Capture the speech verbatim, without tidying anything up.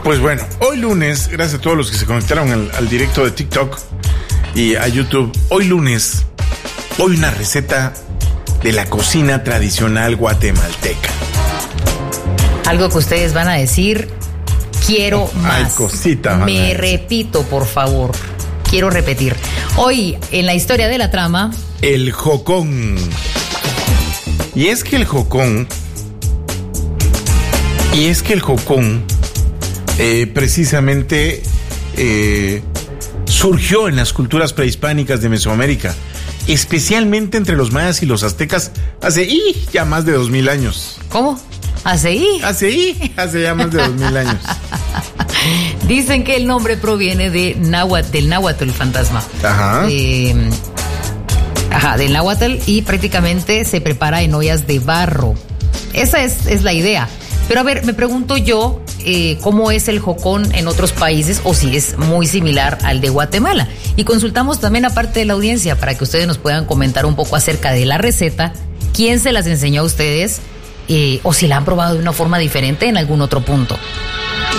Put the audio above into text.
Pues bueno, hoy lunes, gracias a todos los que se conectaron al, al directo de TikTok y a YouTube, hoy lunes, hoy una receta de la cocina tradicional guatemalteca. Algo que ustedes van a decir, quiero oh, más. Ay, cosita. Me repito, por favor. Quiero repetir. Hoy, en la historia de la trama, el jocón. Y es que el jocón, y es que el jocón, eh, precisamente eh, surgió en las culturas prehispánicas de Mesoamérica, especialmente entre los mayas y los aztecas, hace ¡y! ya más de dos mil años. ¿Cómo? ¿Hace y? Hace y, hace ya más de dos mil años. Dicen que el nombre proviene de náhuatl, del náhuatl, el fantasma. Ajá. Eh, ajá, del náhuatl, y prácticamente se prepara en ollas de barro. Esa es, es la idea. Pero a ver, me pregunto yo, eh, ¿cómo es el jocón en otros países o si es muy similar al de Guatemala? Y consultamos también a parte de la audiencia para que ustedes nos puedan comentar un poco acerca de la receta, quién se las enseñó a ustedes, eh, o si la han probado de una forma diferente en algún otro punto.